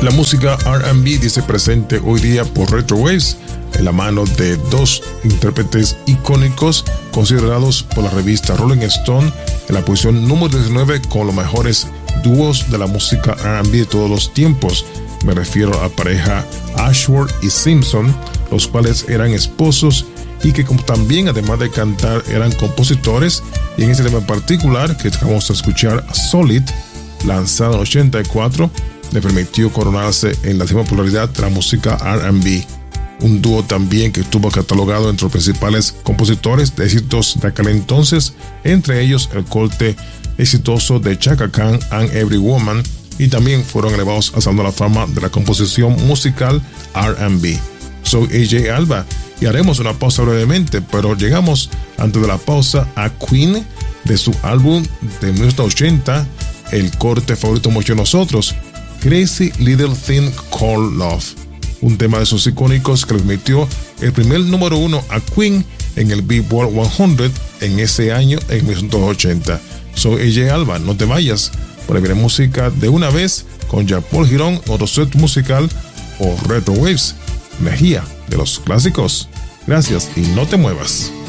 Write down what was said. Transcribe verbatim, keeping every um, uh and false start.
La música R and B dice presente hoy día por Retro Waves, en la mano de dos intérpretes icónicos considerados por la revista Rolling Stone en la posición número diecinueve con los mejores dúos de la música R and B de todos los tiempos. Me refiero a la pareja Ashworth y Simpson, los cuales eran esposos y que también, además de cantar, eran compositores. Y en este tema en particular que vamos a escuchar, Solid, lanzado en el ochenta y cuatro, le permitió coronarse en la máxima popularidad de la música R and B. Un dúo también que estuvo catalogado entre los principales compositores de éxitos de aquel entonces, entre ellos el corte exitoso de Chaka Khan and Every Woman, y también fueron elevados al Salón de la Fama de la composición musical R and B. Soy A J Alba y haremos una pausa brevemente, pero llegamos antes de la pausa a Queen de su álbum de mil novecientos ochenta, el corte favorito de muchos de nosotros, Crazy Little Thing Called Love, un tema de esos icónicos que le permitió el primer número uno a Queen en el Billboard cien en ese año, en mil novecientos ochenta. Soy A J Alba, no te vayas, por ahí viene música de una vez con Jean-Paul Girón, otro set musical o Retro Waves, energía de los clásicos. Gracias y no te muevas.